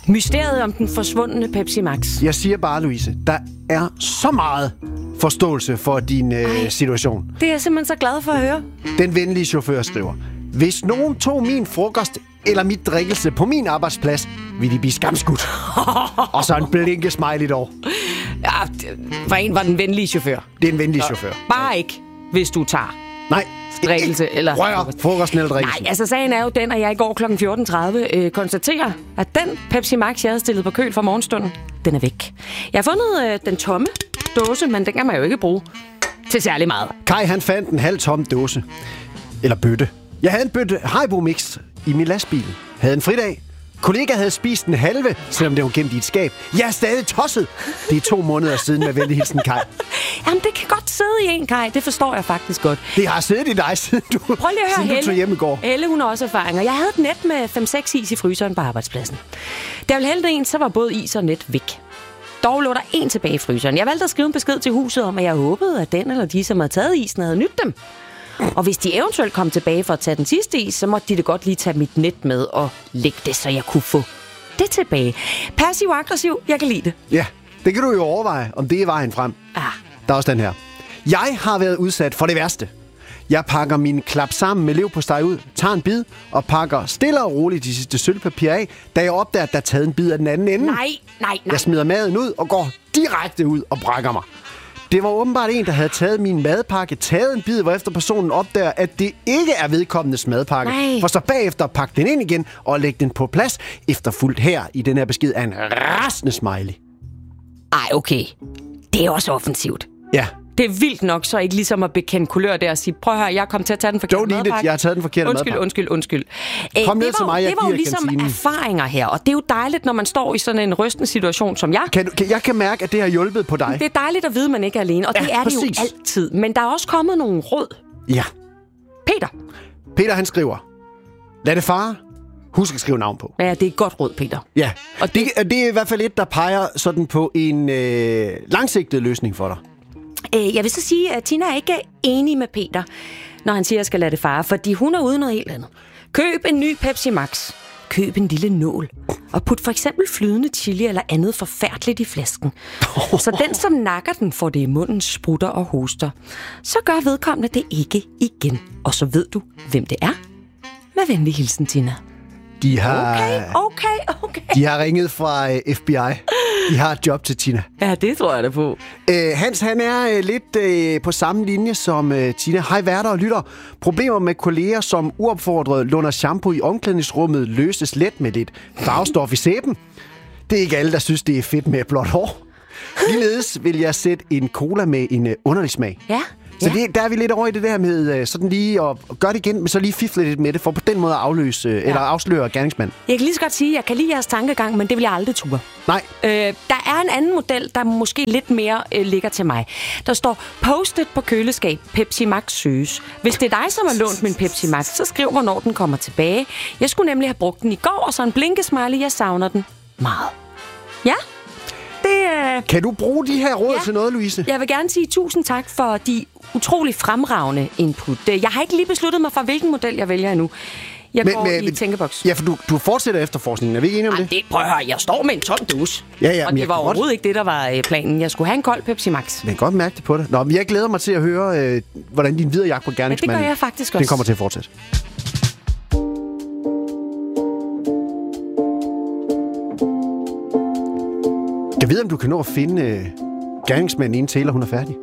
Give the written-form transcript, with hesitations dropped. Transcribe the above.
Mysteriet om den forsvundne Pepsi Max. Jeg siger bare, Louise, der er så meget forståelse for din situation. Det er jeg simpelthen så glad for at høre. Den venlige chauffør skriver: Hvis nogen tog min frokost eller mit drikkelse på min arbejdsplads, ville de blive skamskudt. Og så en blinke smiley dog. Ja, for en var den venlige chauffør. Det er en venlig chauffør. Bare ikke, hvis du tager Nej. drikkelse eller Rør frokosten eller drikkelsen. Nej, altså sagen er jo den, at jeg i går kl. 14.30 konstaterer, at den Pepsi Max, jeg havde stillet på køl for morgenstunden, den er væk. Jeg har fundet den tomme dåse, men den kan man jo ikke bruge til særlig meget. Kai, han fandt en halv tom dåse. Eller bøtte. Jeg havde en bøtte Haribo Mix i min lastbil. Havde en fridag. Kollega havde spist en halve, selvom det var gemt i et skab. Jeg er stadig tosset. Det er 2 måneder siden med venlig hilsen, Kai. Jamen, det kan godt sidde i en, Kai. Det forstår jeg faktisk godt. Det har siddet i dig, siden du Prøv lige at høre Helle. Tog hjem i går. Helle, hun har også erfaringer. Jeg havde et net med 5-6 is i fryseren på arbejdspladsen. Da jeg ville hælde en, så var både is og net væk. Dog lå der en tilbage i fryseren. Jeg valgte at skrive en besked til huset om, at jeg håbede, at den eller de, som havde taget isen, havde nydt dem. Og hvis de eventuelt kom tilbage for at tage den sidste is, så måtte de det godt lige tage mit net med og lægge det, så jeg kunne få det tilbage. Passiv-aggressiv, jeg kan lide det. Ja, det kan du jo overveje, om det er vejen frem. Der er også den her. Jeg har været udsat for det værste. Jeg pakker min klap sammen med leverpostej ud, tager en bid og pakker stille og roligt de sidste sølvpapir af, da jeg opdager, at der er taget en bid af den anden ende. Nej. Jeg smider maden ud og går direkte ud og brækker mig. Det var åbenbart en, der havde taget min madpakke, taget en bid, hvorefter personen opdager, at det ikke er vedkommendes madpakke. Nej. For så bagefter pakke den ind igen og lægge den på plads, efterfulgt her i den her besked af en rasende smiley. Ej, okay. Det er også offensivt. Ja. Det er vildt nok, så ikke ligesom at bekende kulør der og sige, prøv at høre, jeg kom til at tage den forkerte madpakke. Don't eat it, jeg har taget den forkerte madpakke. Undskyld. Kom ned til mig, jeg det var giver jo ligesom kantinen. erfaringer her, og det er jo dejligt, når man står i sådan en rystende situation som jeg. Jeg kan mærke, at det har hjulpet på dig. Det er dejligt at vide, at man ikke er alene, og det er præcis. det jo altid. Men der er også kommet nogle råd. Ja. Peter, han skriver: Lad det fare. Husk at skrive navn på. Ja, det er et godt råd, Peter. Ja, og det er i hvert fald et, der peger sådan på en langsigtet løsning for dig. Jeg vil så sige, at Tina er ikke enig med Peter, når han siger, at jeg skal lade det fare, fordi hun er ude noget helt andet. Køb en ny Pepsi Max. Køb en lille nål. Og put for eksempel flydende chili eller andet forfærdeligt i flasken. Så den, som nakker den, får det i munden, sprutter og hoster. Så gør vedkommende det ikke igen. Og så ved du, hvem det er. Med venlig hilsen, Tina. De har... Okay. De har ringet fra FBI. De har et job til Tina. Ja, det tror jeg da på. Hans, han er lidt på samme linje som Tina. Hej værter og lytter. Problemer med kolleger, som uopfordret låner shampoo i omklædningsrummet, løses let med lidt farvestof i sæben. Det er ikke alle, der synes, det er fedt med blåt hår. Ligeledes vil jeg sætte en cola med en underlig smag. Ja. Så der er vi lidt over i det der med sådan lige at gøre det igen, men så lige fifle lidt med det, for på den måde at eller afsløre gerningsmanden. Jeg kan lige så godt sige, at jeg kan lide jeres tankegang, men det vil jeg aldrig ture. Nej. Der er en anden model, der måske lidt mere ligger til mig. Der står, postet på køleskab, Pepsi Max søges. Hvis det er dig, som har lånt min Pepsi Max, så skriv, hvornår den kommer tilbage. Jeg skulle nemlig have brugt den i går, og så en blinkesmiley, jeg savner den meget. Ja? Kan du bruge de her råd til noget, Louise? Jeg vil gerne sige tusind tak for de utrolig fremragende input. Jeg har ikke lige besluttet mig for, hvilken model jeg vælger endnu. Jeg går i tænkeboks. Ja, for du fortsætter efterforskningen. Er vi ikke enige om det? Prøv at høre, jeg står med en tom dus. Ja, og det var overhovedet ikke det, der var planen. Jeg skulle have en kold Pepsi Max. Jeg kan godt mærke det på det. Nå, men jeg glæder mig til at høre, hvordan din videre jagt på gerningsmanden... Ja, det gør jeg faktisk også. Den kommer til at fortsætte. Jeg ved, om du kan nå at finde gerningsmanden, inden Taylor hun er færdig.